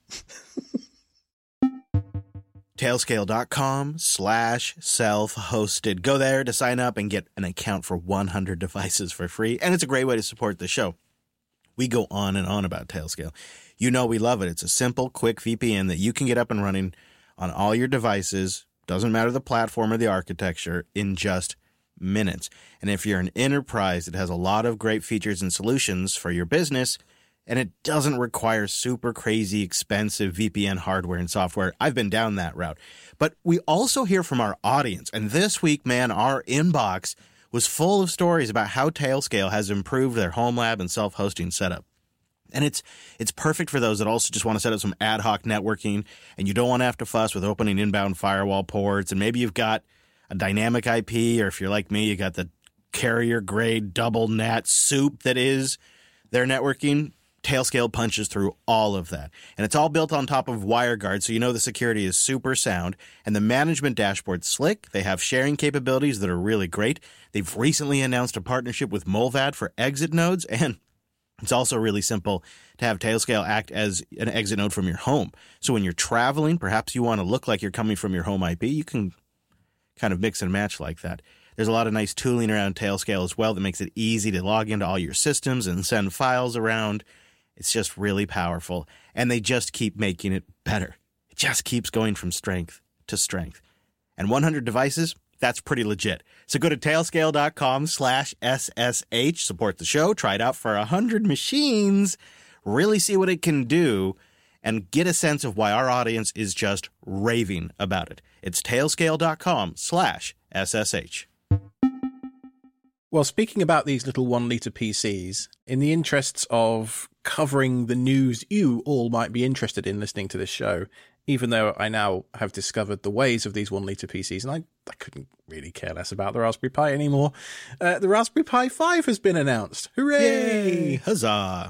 Tailscale.com/self-hosted. Go there to sign up and get an account for 100 devices for free. And it's a great way to support the show. We go on and on about Tailscale. You know we love it. It's a simple, quick VPN that you can get up and running on all your devices. Doesn't matter the platform or the architecture, in just minutes. And if you're an enterprise, it has a lot of great features and solutions for your business, and it doesn't require super crazy expensive VPN hardware and software. I've been down that route. But we also hear from our audience, and this week, man, our inbox was full of stories about how Tailscale has improved their home lab and self-hosting setup. And it's perfect for those that also just want to set up some ad hoc networking, and you don't want to have to fuss with opening inbound firewall ports, and maybe you've got a dynamic IP, or if you're like me, you got the carrier-grade double NAT soup that is their networking. Tailscale punches through all of that. And it's all built on top of WireGuard, so you know the security is super sound. And the management dashboard's slick. They have sharing capabilities that are really great. They've recently announced a partnership with Molvad for exit nodes, and it's also really simple to have Tailscale act as an exit node from your home. So when you're traveling, perhaps you want to look like you're coming from your home IP, you can kind of mix and match like that. There's a lot of nice tooling around Tailscale as well that makes it easy to log into all your systems and send files around. It's just really powerful, and they just keep making it better. It just keeps going from strength to strength. And 100 devices, that's pretty legit. So go to tailscale.com/SSH, support the show, try it out for 100 machines, really see what it can do, and get a sense of why our audience is just raving about it. It's tailscale.com/SSH. Well, speaking about these little 1 litre PCs, in the interests of covering the news you all might be interested in listening to this show, even though I now have discovered the ways of these 1 litre PCs, and I couldn't really care less about the Raspberry Pi anymore, the Raspberry Pi 5 has been announced. Hooray! Yay! Huzzah!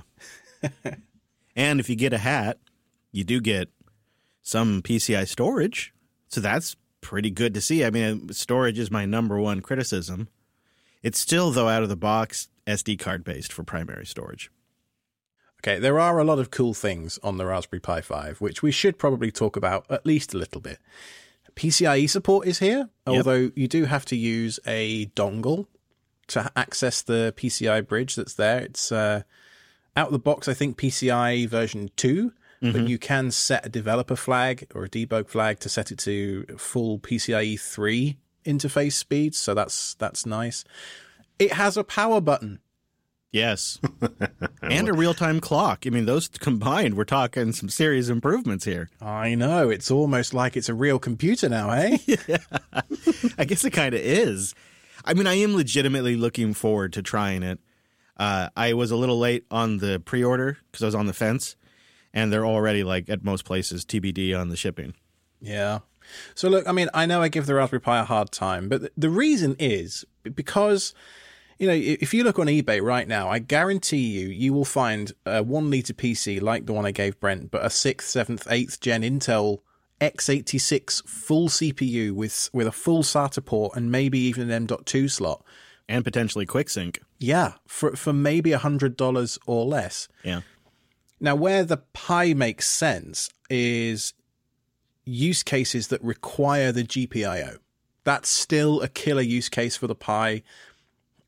And if you get a hat, you do get some PCI storage, so that's pretty good to see. I mean, storage is my number one criticism. It's still, though, out of the box, SD card based for primary storage. Okay, there are a lot of cool things on the Raspberry Pi 5, which we should probably talk about at least a little bit. PCIe support is here, although you do have to use a dongle to access the PCI bridge that's there. It's out of the box, I think, PCI version 2, but you can set a developer flag or a debug flag to set it to full PCIe 3 interface speeds, so that's nice. It has a power button. Yes. And a real-time clock. I mean, those combined, we're talking some serious improvements here. I know, it's almost like it's a real computer now, eh? Yeah. I guess it kind of is. I mean, I am legitimately looking forward to trying it. I was a little late on the pre-order because I was on the fence, and they're already, like, at most places, TBD on the shipping. Yeah. So look, I mean, I know I give the Raspberry Pi a hard time, but the reason is because, you know, if you look on eBay right now, I guarantee you will find a 1 litre PC like the one I gave Brent, but a 6th, 7th, 8th gen Intel x86 full CPU with a full SATA port and maybe even an M.2 slot. And potentially QuickSync. Yeah, for maybe $100 or less. Yeah. Now, where the Pi makes sense is use cases that require the GPIO. That's still a killer use case for the Pi.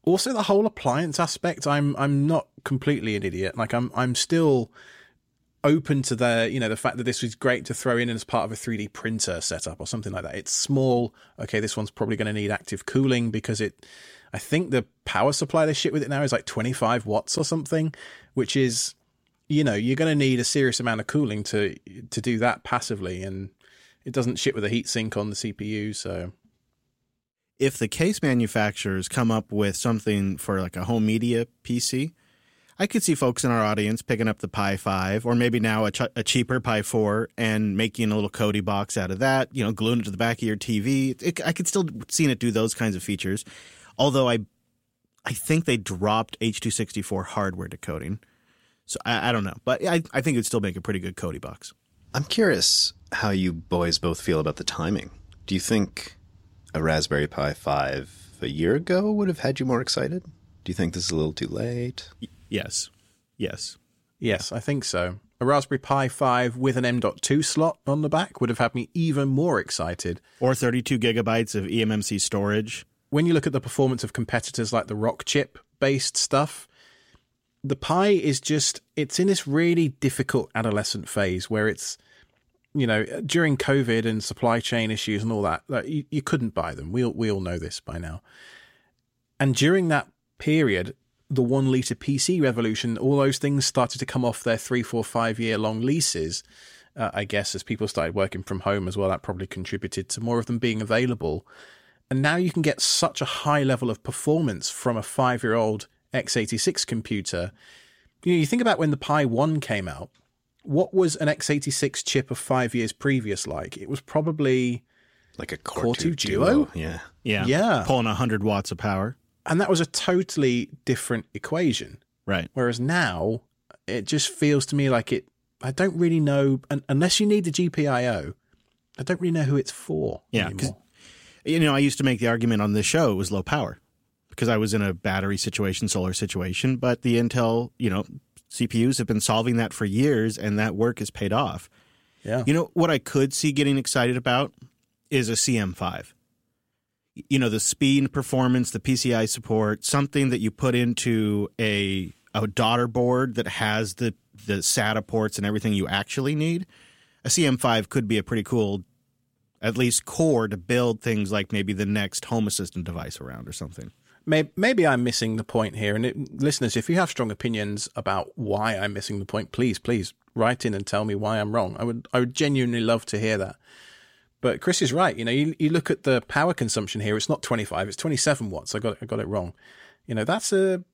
Also, the whole appliance aspect, I'm not completely an idiot. Like I'm still open to the fact that this was great to throw in as part of a 3D printer setup or something like that. It's small. Okay, this one's probably going to need active cooling because I think the power supply they ship with it now is like 25 watts or something, which is, you're going to need a serious amount of cooling to do that passively, and it doesn't ship with a heatsink on the CPU, so. If the case manufacturers come up with something for like a home media PC, I could see folks in our audience picking up the Pi 5 or maybe now a cheaper Pi 4 and making a little Kodi box out of that, gluing it to the back of your TV. I could still see it do those kinds of features, although I think they dropped H.264 hardware decoding. So I don't know, but I think it would still make a pretty good Kodi box. I'm curious how you boys both feel about the timing. Do you think a Raspberry Pi 5 a year ago would have had you more excited? Do you think this is a little too late? Yes. Yes, I think so. A Raspberry Pi 5 with an M.2 slot on the back would have had me even more excited. Or 32 gigabytes of eMMC storage. When you look at the performance of competitors like the Rockchip-based stuff, the Pi is it's in this really difficult adolescent phase where it's, during COVID and supply chain issues and all that, you couldn't buy them. We all know this by now. And during that period, the 1 litre PC revolution, all those things started to come off their 3, 4, 5 year long leases. I guess as people started working from home as well, that probably contributed to more of them being available. And now you can get such a high level of performance from a 5-year-old x86 computer. You think about when the Pi 1 came out, what was an x86 chip of 5 years previous like? It was probably like a Core 2 Duo? Yeah. Pulling 100 watts of power. And that was a totally different equation. Right. Whereas now, it just feels to me like I don't really know, unless you need the GPIO, I don't really know who it's for anymore. I used to make the argument on this show it was low power because I was in a battery situation, solar situation, but the Intel, CPUs have been solving that for years and that work has paid off. Yeah. What I could see getting excited about is a CM5. The speed and performance, the PCI support, something that you put into a daughter board that has the SATA ports and everything you actually need. A CM5 could be a pretty cool, at least core to build things like maybe the next Home Assistant device around or something. Maybe I'm missing the point here. And listeners, if you have strong opinions about why I'm missing the point, please write in and tell me why I'm wrong. I would genuinely love to hear that. But Chris is right. You look at the power consumption here. It's not 25. It's 27 watts. I got it wrong. That's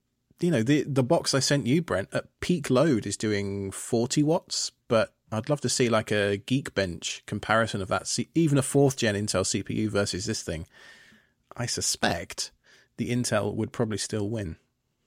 the box I sent you, Brent, at peak load is doing 40 watts. But I'd love to see like a Geekbench comparison of that. Even a 4th gen Intel CPU versus this thing. I suspect the Intel would probably still win.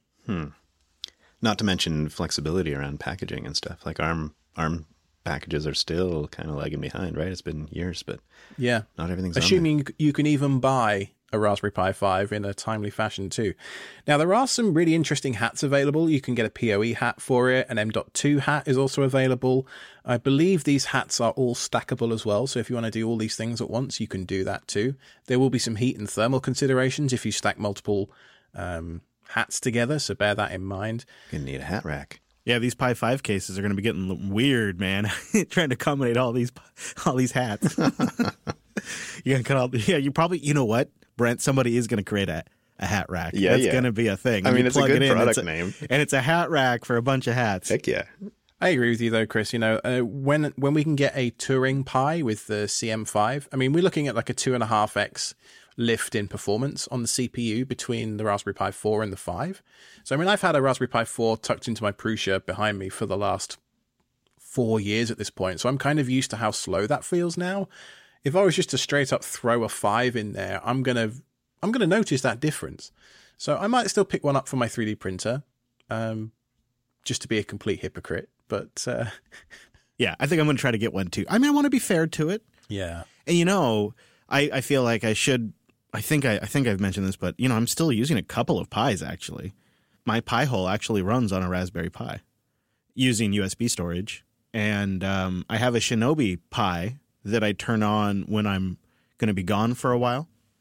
Not to mention flexibility around packaging and stuff. Like ARM packages are still kind of lagging behind, right? It's been years, but yeah, not everything's assuming you can even buy a Raspberry Pi 5 in a timely fashion too. Now, there are some really interesting hats available. You can get a PoE hat for it. An M.2 hat is also available. I believe these hats are all stackable as well, so if you want to do all these things at once, you can do that too. There will be some heat and thermal considerations if you stack multiple hats together, so bear that in mind. You're going to need a hat rack. Yeah, these Pi 5 cases are going to be getting weird, man. Trying to accommodate all these hats. You're going to cut all. Yeah, you probably. You know what, Brent? Somebody is going to create a hat rack. Yeah, that's going to be a thing. I mean, it's a good product name, and it's a hat rack for a bunch of hats. Heck yeah. I agree with you though, Chris. When we can get a Turing Pi with the CM5, I mean, we're looking at like a 2.5x lift in performance on the CPU between the Raspberry Pi 4 and the 5. So, I mean, I've had a Raspberry Pi 4 tucked into my Prusa behind me for the last 4 years at this point. So I'm kind of used to how slow that feels now. If I was just to straight up throw a 5 in there, I'm gonna notice that difference. So I might still pick one up for my 3D printer, just to be a complete hypocrite. But yeah, I think I'm going to try to get one too. I mean, I want to be fair to it. Yeah, and I feel like I should. I think I've mentioned this, but I'm still using a couple of Pis actually. My Pi hole actually runs on a Raspberry Pi using USB storage, and I have a Shinobi Pi that I turn on when I'm going to be gone for a while.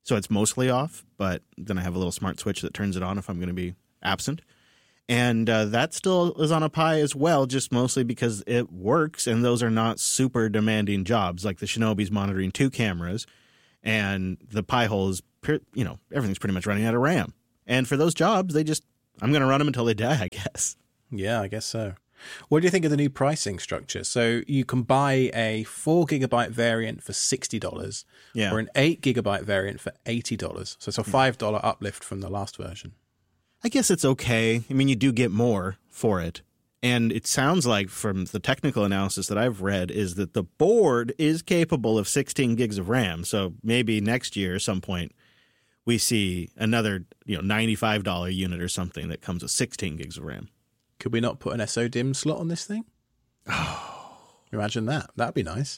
So it's mostly off, but then I have a little smart switch that turns it on if I'm going to be absent. And that still is on a Pi as well, just mostly because it works, and those are not super demanding jobs. Like the Shinobi's monitoring 2 cameras, and the Pi-hole is, everything's pretty much running out of RAM. And for those jobs, I'm going to run them until they die, I guess. Yeah, I guess so. What do you think of the new pricing structure? So you can buy a 4 gigabyte variant for $60 or an 8 gigabyte variant for $80. So it's a $5 uplift from the last version. I guess it's okay. I mean, you do get more for it. And it sounds like from the technical analysis that I've read is that the board is capable of 16 gigs of RAM. So maybe next year at some point we see another $95 unit or something that comes with 16 gigs of RAM. Could we not put an SO-DIMM slot on this thing? Oh, imagine that. That'd be nice.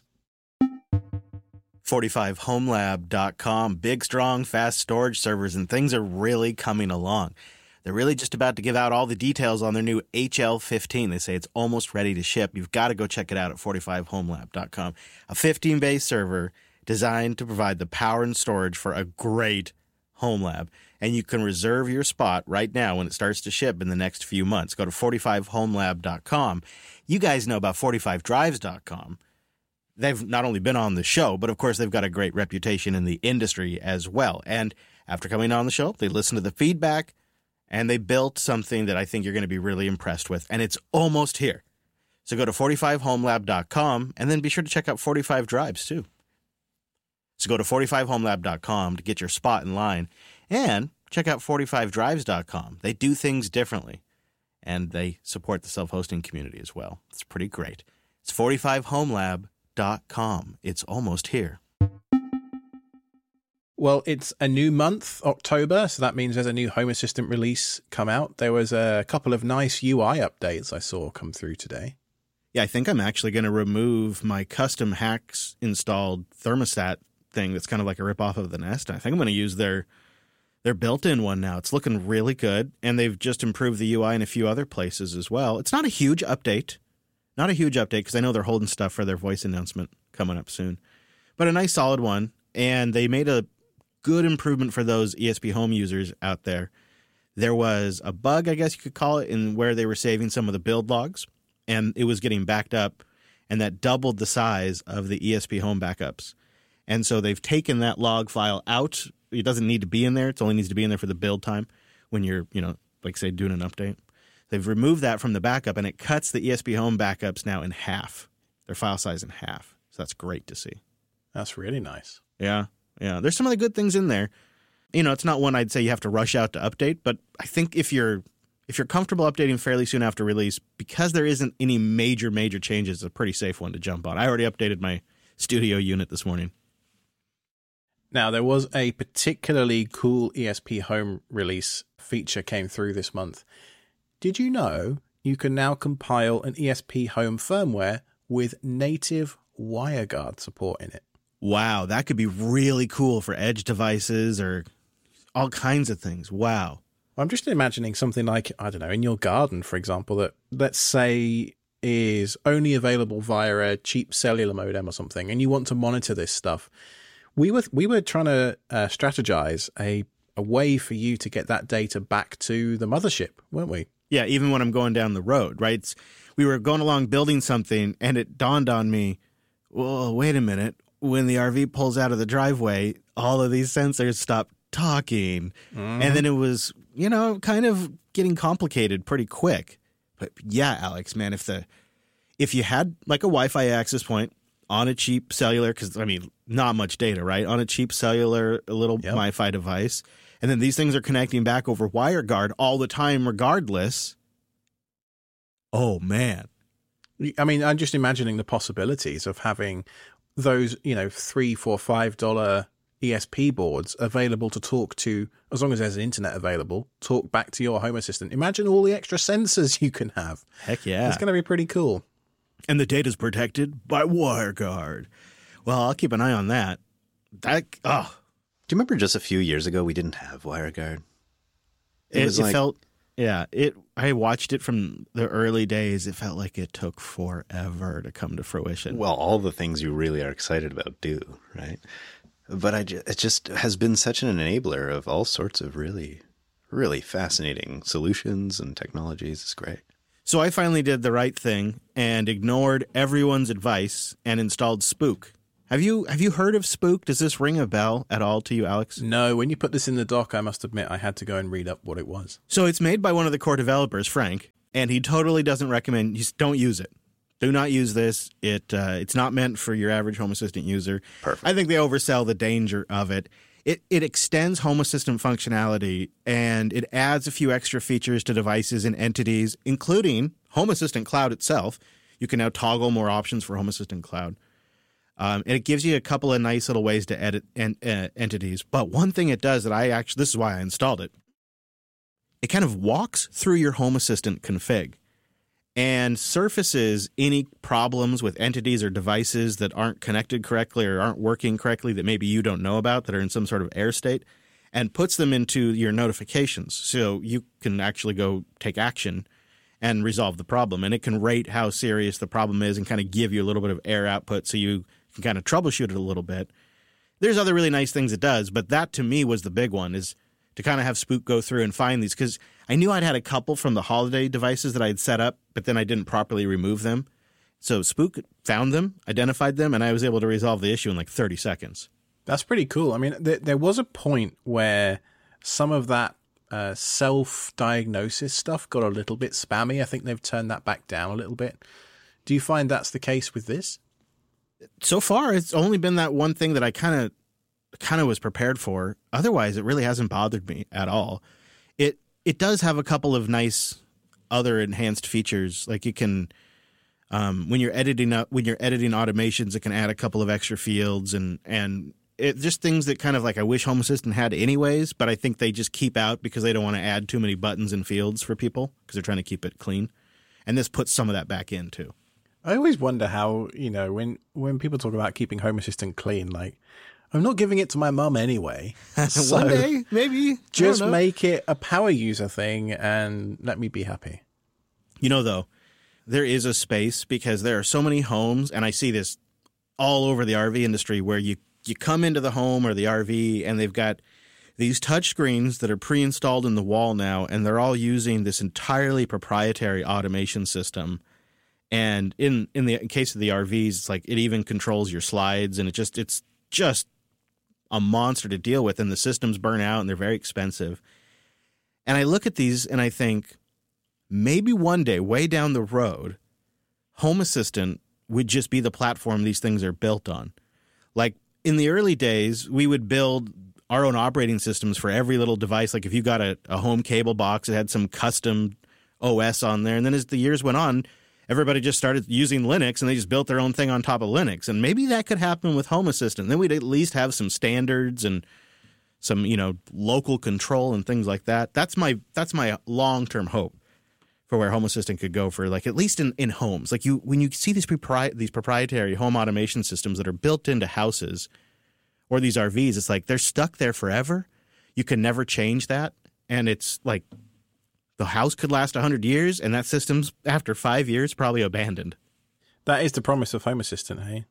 45homelab.com. Big, strong, fast storage servers, and things are really coming along. They're really just about to give out all the details on their new HL15. They say it's almost ready to ship. You've got to go check it out at 45homelab.com. A 15-bay server designed to provide the power and storage for a great home lab. And you can reserve your spot right now when it starts to ship in the next few months. Go to 45homelab.com. You guys know about 45drives.com. They've not only been on the show, but of course they've got a great reputation in the industry as well. And after coming on the show, they listened to the feedback and they built something that I think you're going to be really impressed with. And it's almost here. So go to 45homelab.com and then be sure to check out 45 Drives too. So go to 45homelab.com to get your spot in line and check out 45drives.com. They do things differently and they support the self-hosting community as well. It's pretty great. It's 45homelab.com. It's almost here. Well, it's a new month, October, so that means there's a new Home Assistant release come out. There was a couple of nice UI updates I saw come through today. Yeah, I think I'm actually going to remove my custom Hacks installed thermostat thing that's kind of like a ripoff of the Nest. I think I'm going to use their built-in one now. It's looking really good, and they've just improved the UI in a few other places as well. It's not a huge update. Not a huge update because I know they're holding stuff for their voice announcement coming up soon. But a nice solid one, and they made a good improvement for those ESP Home users out there. There was a bug, I guess you could call it, in where they were saving some of the build logs, and it was getting backed up, and that doubled the size of the ESP Home backups. And so they've taken that log file out. It doesn't need to be in there. It only needs to be in there for the build time when you're, like say, doing an update. They've removed that from the backup, and it cuts the ESP Home backups now in half, their file size in half. So that's great to see. That's really nice. Yeah. There's some of the good things in there. It's not one I'd say you have to rush out to update, but I think if you're comfortable updating fairly soon after release, because there isn't any major changes, it's a pretty safe one to jump on. I already updated my studio unit this morning. Now, there was a particularly cool ESP Home release feature came through this month. Did you know you can now compile an ESP Home firmware with native WireGuard support in it? Wow, that could be really cool for edge devices or all kinds of things. Wow. I'm just imagining something like, I don't know, in your garden, for example, that let's say is only available via a cheap cellular modem or something, and you want to monitor this stuff. We were trying to strategize a way for you to get that data back to the mothership, weren't we? Yeah, even when I'm going down the road, right? We were going along building something, and it dawned on me, well, wait a minute. When the RV pulls out of the driveway, all of these sensors stop talking. And then it was, kind of getting complicated pretty quick. But yeah, Alex, man, if you had like a Wi-Fi access point on a cheap cellular, because, not much data, right? On a cheap cellular, a little Wi-Fi device. And then these things are connecting back over WireGuard all the time regardless. Oh, man. I'm just imagining the possibilities of having those, $3, $4, $5 ESP boards available to talk to, as long as there's an internet available, talk back to your Home Assistant. Imagine all the extra sensors you can have. Heck yeah. It's going to be pretty cool. And the data's protected by WireGuard. Well, I'll keep an eye on that. Do you remember just a few years ago we didn't have WireGuard? I watched it from the early days. It felt like it took forever to come to fruition. Well, all the things you really are excited about do, right? But it just has been such an enabler of all sorts of really, really fascinating solutions and technologies. It's great. So I finally did the right thing and ignored everyone's advice and installed Spook. Have you heard of Spook? Does this ring a bell at all to you, Alex? No, when you put this in the doc, I must admit I had to go and read up what it was. So it's made by one of the core developers, Frank, and he totally doesn't recommend, don't use it. Do not use this. It's not meant for your average Home Assistant user. Perfect. I think they oversell the danger of it. It extends Home Assistant functionality, and it adds a few extra features to devices and entities, including Home Assistant Cloud itself. You can now toggle more options for Home Assistant Cloud. And it gives you a couple of nice little ways to edit entities. But one thing it does that this is why I installed it. It kind of walks through your Home Assistant config and surfaces any problems with entities or devices that aren't connected correctly or aren't working correctly that maybe you don't know about, that are in some sort of error state, and puts them into your notifications. So you can actually go take action and resolve the problem. And it can rate how serious the problem is and kind of give you a little bit of error output so you can kind of troubleshoot it a little bit. There's other really nice things it does, but that to me was the big one, is to kind of have Spook go through and find these, because I knew I'd had a couple from the holiday devices that I had set up, but then I didn't properly remove them. So Spook found them, identified them, and I was able to resolve the issue in like 30 seconds. That's pretty cool. I mean, there was a point where some of that self-diagnosis stuff got a little bit spammy. I think they've turned that back down a little bit. Do you find that's the case with this? So far, it's only been that one thing that I kind of was prepared for. Otherwise, it really hasn't bothered me at all. It does have a couple of nice other enhanced features. Like you can, when you're editing automations, it can add a couple of extra fields and it just things that kind of like I wish Home Assistant had anyways, but I think they just keep out because they don't want to add too many buttons and fields for people because they're trying to keep it clean. And this puts some of that back in too. I always wonder how, when people talk about keeping Home Assistant clean, like, I'm not giving it to my mum anyway. So one day, maybe. Just make it a power user thing and let me be happy. Though, there is a space because there are so many homes, and I see this all over the RV industry, where you come into the home or the RV and they've got these touch screens that are pre-installed in the wall now, and they're all using this entirely proprietary automation system. And in case of the RVs, it's like it even controls your slides, and it's just a monster to deal with, and the systems burn out and they're very expensive. And I look at these and I think maybe one day, way down the road, Home Assistant would just be the platform these things are built on. Like in the early days, we would build our own operating systems for every little device. Like if you got a home cable box, it had some custom OS on there. And then as the years went on, everybody just started using Linux, and they just built their own thing on top of Linux. And maybe that could happen with Home Assistant. Then we'd at least have some standards and some, local control and things like that. That's my long-term hope for where Home Assistant could go for, like, at least in homes. Like when you see these proprietary home automation systems that are built into houses or these RVs, it's like they're stuck there forever. You can never change that. And it's like, the house could last 100 years, and that system's, after 5 years, probably abandoned. That is the promise of Home Assistant, hey?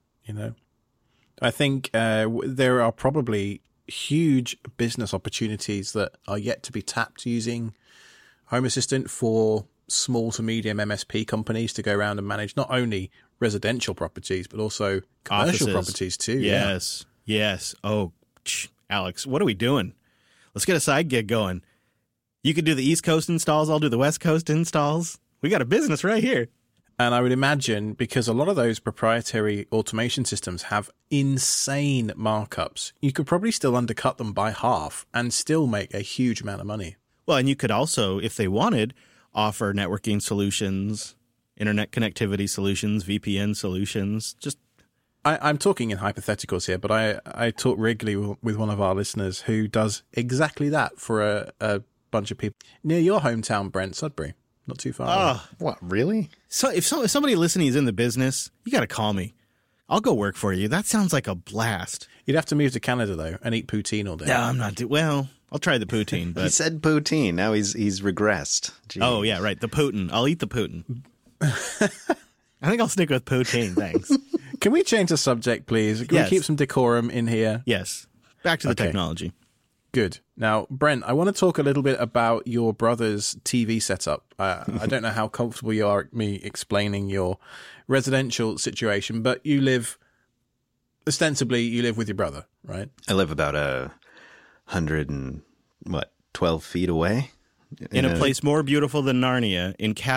I think there are probably huge business opportunities that are yet to be tapped using Home Assistant for small to medium MSP companies to go around and manage not only residential properties, but also commercial properties too. Yes. Yeah. Yes. Oh, Alex, what are we doing? Let's get a side gig going. You could do the East Coast installs. I'll do the West Coast installs. We got a business right here. And I would imagine, because a lot of those proprietary automation systems have insane markups, you could probably still undercut them by half and still make a huge amount of money. Well, and you could also, if they wanted, offer networking solutions, internet connectivity solutions, VPN solutions. I'm talking in hypotheticals here, but I talk regularly with one of our listeners who does exactly that for a bunch of people near your hometown, Brent, Sudbury, not too far away. What, really? So if somebody listening is in the business, you got to call me. I'll go work for you. That sounds like a blast. You'd have to move to Canada though and eat poutine all day. No, I'm not. Well, I'll try the poutine. But he said poutine. Now he's regressed. Jeez. Oh yeah, right. The Putin. I'll eat the Putin. I think I'll stick with poutine. Thanks. Can we change the subject, please? Can we keep some decorum in here? Yes. Back to the Okay. technology. Good. Now, Brent, I want to talk a little bit about your brother's TV setup. I don't know how comfortable you are at me explaining your residential situation, but you live with your brother, right? I live about 12 feet away. In a place more beautiful than Narnia, in